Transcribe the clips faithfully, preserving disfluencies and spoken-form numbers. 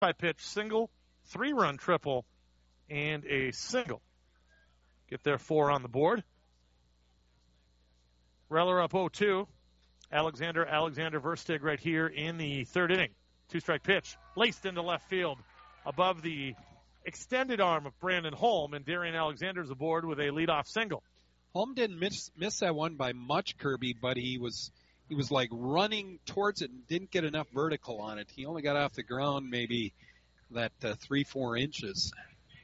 by pitch single, three-run triple, and a single. Get their four on the board. Reller up oh two. Alexander, Alexander Verstig right here in the third inning. Two-strike pitch, laced into left field above the extended arm of Brandon Holm, and Darian Alexander's aboard with a leadoff single. Holm didn't miss miss that one by much, Kirby, but he was he was like running towards it and didn't get enough vertical on it. He only got off the ground maybe that uh, three, four inches.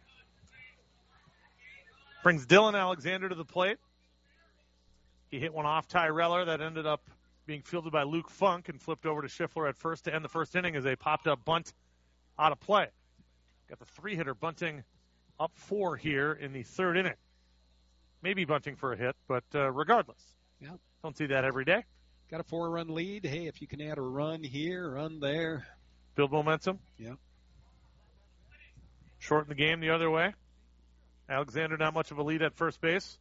Brings Dylan Alexander to the plate. He hit one off Ty Reller that ended up being fielded by Luke Funk and flipped over to Schiffler at first to end the first inning as a popped-up bunt out of play. Got the three-hitter bunting up four here in the third inning. Maybe bunting for a hit, but uh, regardless. Yeah. Don't see that every day. Got a four-run lead. Hey, if you can add a run here, run there. Build momentum. Yeah. Shorten the game the other way. Alexander not much of a lead at first base.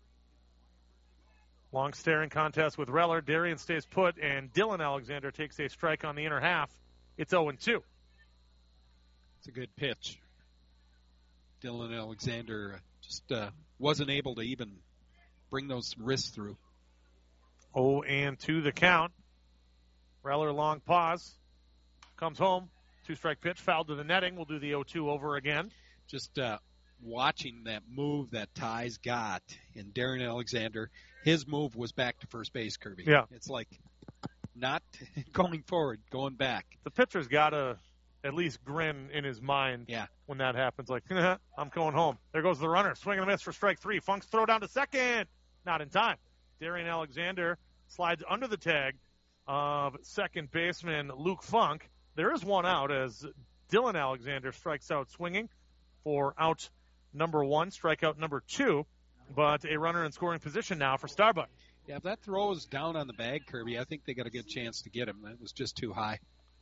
Long staring contest with Reller. Darian stays put, and Dylan Alexander takes a strike on the inner half. It's oh two. It's a good pitch. Dylan Alexander just uh, wasn't able to even bring those wrists through. oh two the count. Reller long pause. Comes home. Two-strike pitch, fouled to the netting. We'll do the oh two over again. Just uh, watching that move that Ty's got in Darian Alexander, his move was back to first base, Kirby. Yeah. It's like not going forward, going back. The pitcher's got to at least grin in his mind yeah. when that happens. Like, I'm going home. There goes the runner. Swing and a miss for strike three. Funk's throw down to second. Not in time. Darian Alexander slides under the tag of second baseman Luke Funk. There is one out as Dylan Alexander strikes out swinging for out number one, strikeout number two, but a runner in scoring position now for Starbuck. Yeah, if that throw is down on the bag, Kirby, I think they got a good chance to get him. That was just too high.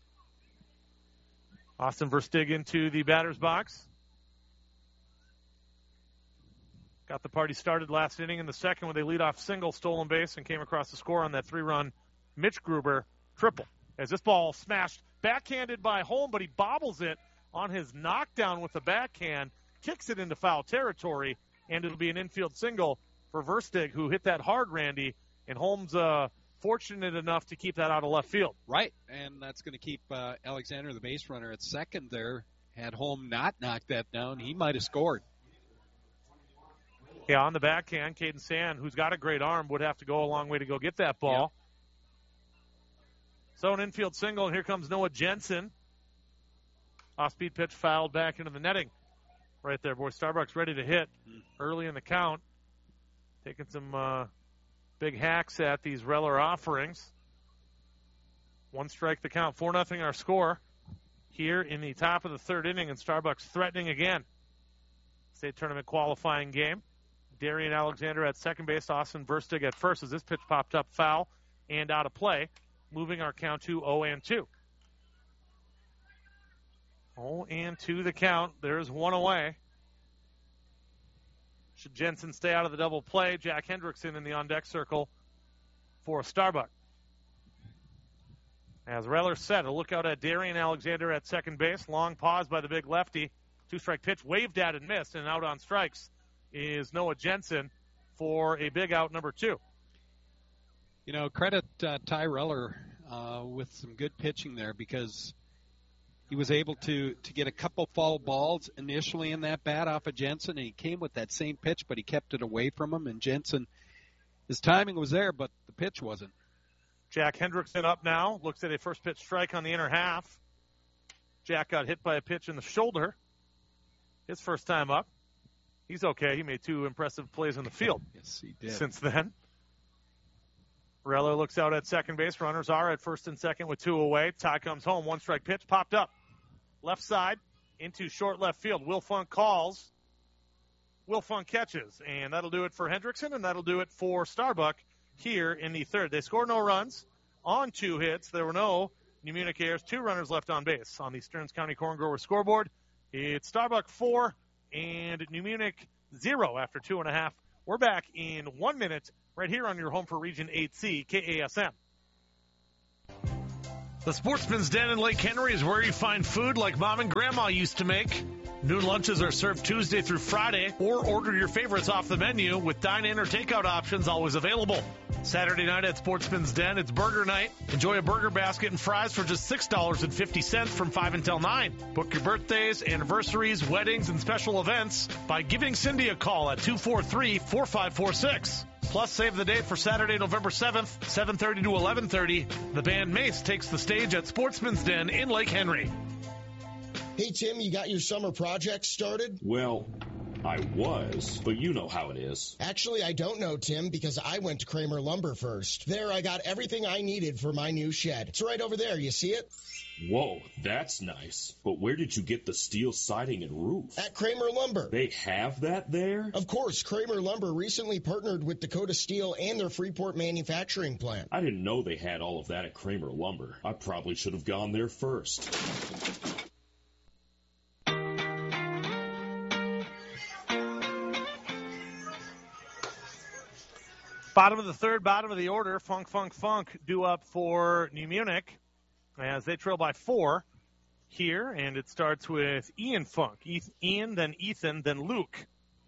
Austin Verstig into the batter's box. Got the party started last inning in the second with a leadoff single, stolen base, and came across the score on that three-run Mitch Gruber triple. As this ball smashed, backhanded by Holm, but he bobbles it on his knockdown with the backhand, kicks it into foul territory, and it'll be an infield single for Verstig, who hit that hard, Randy, and Holm's uh, fortunate enough to keep that out of left field. Right, and that's going to keep uh, Alexander, the base runner, at second there. Had Holm not knocked that down, he might have scored. Yeah, on the backhand, Caden Sand, who's got a great arm, would have to go a long way to go get that ball. Yep. So an infield single, and here comes Noah Jensen. Off-speed pitch fouled back into the netting. Right there, boy. Starbuck's ready to hit early in the count. Taking some uh, big hacks at these Reller offerings. One strike the count. four nothing our score here in the top of the third inning, and Starbuck's threatening again. State tournament qualifying game. Darian Alexander at second base, Austin Verstig at first as this pitch popped up foul and out of play, moving our count to oh two. oh two the count. There's one away. Should Jensen stay out of the double play, Jack Hendrickson in the on-deck circle for Starbuck. As Reller said, a look out at Darian Alexander at second base. Long pause by the big lefty. Two-strike pitch waved at and missed, and out on strikes is Noah Jensen for a big out number two. You know, credit uh, Ty Reller uh, with some good pitching there because he was able to, to get a couple foul balls initially in that bat off of Jensen, and he came with that same pitch, but he kept it away from him, and Jensen, his timing was there, but the pitch wasn't. Jack Hendrickson up now, looks at a first pitch strike on the inner half. Jack got hit by a pitch in the shoulder. His first time up. He's okay. He made two impressive plays in the field. Yes, he did. Since then. Reller looks out at second base. Runners are at first and second with two away. Ty comes home. One strike pitch popped up. Left side into short left field. Will Funk calls. Will Funk catches. And that'll do it for Hendrickson, and that'll do it for Starbuck here in the third. They score no runs on two hits. There were no New Munich Airs. Two runners left on base on the Stearns County Corn Grower scoreboard. It's Starbuck four and New Munich zero after two and a half. We're back in one minute right here on your home for Region eight C, K A S M. The Sportsman's Den in Lake Henry is where you find food like Mom and Grandma used to make. Noon lunches are served Tuesday through Friday, or order your favorites off the menu with dine-in or takeout options always available. Saturday night at Sportsman's Den, it's burger night. Enjoy a burger basket and fries for just six dollars and fifty cents from five until nine. Book your birthdays, anniversaries, weddings, and special events by giving Cindy a call at two four three, four five four six. Plus, save the date for Saturday, November seventh, seven thirty to eleven thirty. The band Mace takes the stage at Sportsman's Den in Lake Henry. Hey, Tim, you got your summer project started? Well, I was, but you know how it is. Actually, I don't know, Tim, because I went to Kramer Lumber first. There, I got everything I needed for my new shed. It's right over there. You see it? Whoa, that's nice. But where did you get the steel siding and roof? At Kramer Lumber. They have that there? Of course, Kramer Lumber recently partnered with Dakota Steel and their Freeport manufacturing plant. I didn't know they had all of that at Kramer Lumber. I probably should have gone there first. Bottom of the third, bottom of the order, Funk, Funk, Funk due up for New Munich as they trail by four here, and it starts with Ian Funk. Ian, then Ethan, then Luke.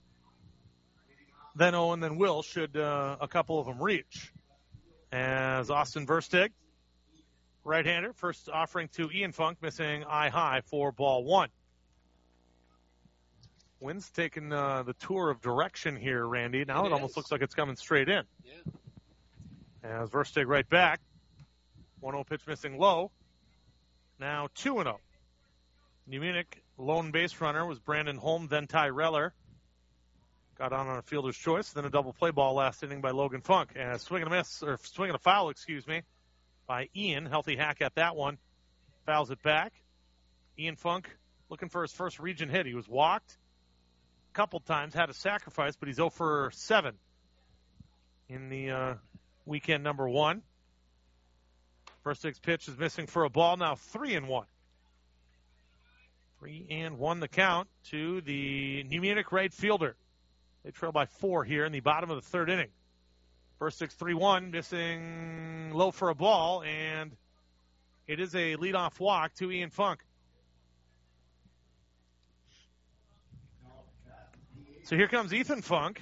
Then Owen, then Will, should uh, a couple of them reach. As Austin Verstig, right-hander, first offering to Ian Funk, missing eye high for ball one. Wind's taking uh, the tour of direction here, Randy. Now it, it almost looks like it's coming straight in. Yeah. As Verstig right back. one oh pitch missing low. Now two and oh. New Munich lone base runner was Brandon Holm, then Ty Reller. Got on on a fielder's choice, then a double play ball last inning by Logan Funk. And a swing and a miss, or swing and a foul, excuse me, by Ian. Healthy hack at that one. Fouls it back. Ian Funk looking for his first region hit. He was walked a couple times, had a sacrifice, but he's oh for seven in the uh, weekend number one. First six pitch is missing for a ball. Now three and one. Three and one the count to the New Munich right fielder. They trail by four here in the bottom of the third inning. First six, three, one, missing low for a ball, and it is a leadoff walk to Ian Funk. So here comes Ethan Funk.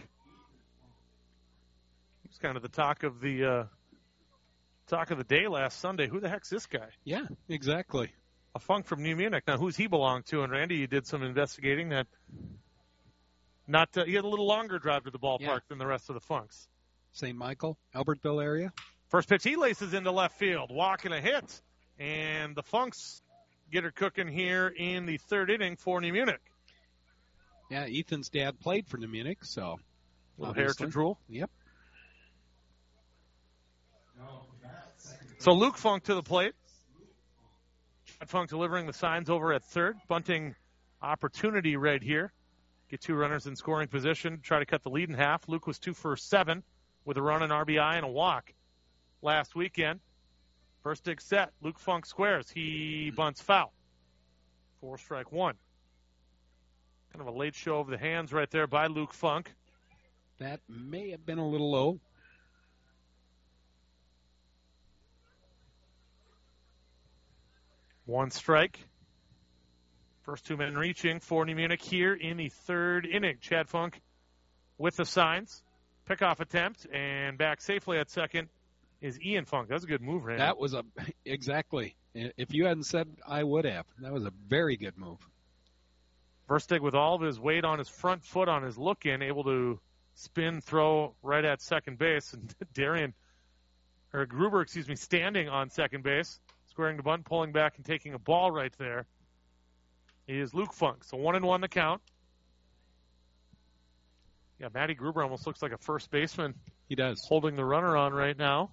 He's kind of the talk of the uh, talk of the day last Sunday. Who the heck's this guy? Yeah, exactly. A Funk from New Munich. Now, who's he belong to? And Randy, you did some investigating that. Not uh, he had a little longer drive to the ballpark yeah. than the rest of the Funks. Saint Michael, Albertville area. First pitch, he laces into left field, walking a hit, and the Funks get her cooking here in the third inning for New Munich. Yeah, Ethan's dad played for New Munich, so little heritage rule. Yep. So Luke Funk to the plate. Chad Funk delivering the signs over at third. Bunting opportunity right here. Get two runners in scoring position. Try to cut the lead in half. Luke was two for seven with a run, an R B I, and a walk last weekend. First dig set. Luke Funk squares. He bunts foul. Four strike one. Kind of a late show of the hands right there by Luke Funk. That may have been a little low. One strike. First two men reaching for New Munich here in the third inning. Chad Funk with the signs. Pickoff attempt, and back safely at second is Ian Funk. That's a good move, Randy. That was a, exactly. If you hadn't said, I would have. That was a very good move. Verstig with all of his weight on his front foot on his look-in, able to spin, throw right at second base. And Darian, or Gruber, excuse me, standing on second base, squaring the bunt, pulling back, and taking a ball right there is Luke Funk. So one and one the count. Yeah, Matty Gruber almost looks like a first baseman. He does. Holding the runner on right now.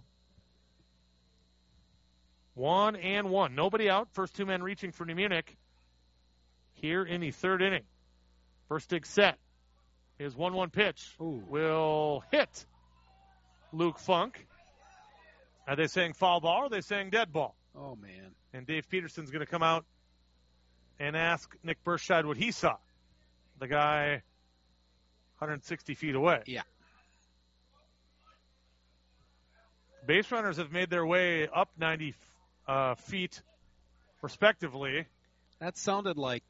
One and one. Nobody out. First two men reaching for New Munich here in the third inning. First dig set. His one one pitch Ooh. will hit Luke Funk. Are they saying foul ball or are they saying dead ball? Oh, man. And Dave Peterson's going to come out and ask Nick Burscheid what he saw. The guy one hundred sixty feet away. Yeah. Base runners have made their way up ninety, uh, feet, respectively. That sounded like